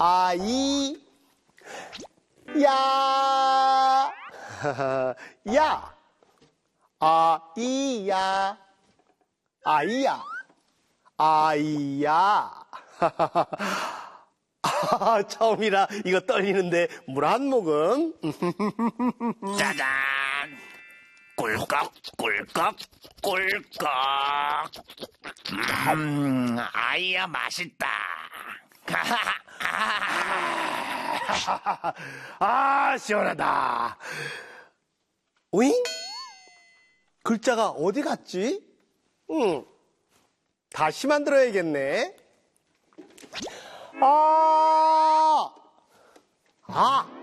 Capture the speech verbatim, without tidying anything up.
아이, 야, 야, 아이야, 아이야, 아이야. 아, 처음이라 이거 떨리는데 물 한 모금. 짜잔! 꿀꺽, 꿀꺽, 꿀꺽. 음, 아이야, 맛있다. 아, 시원하다. 오잉? 글자가 어디 갔지? 응. 다시 만들어야겠네. 아, 아.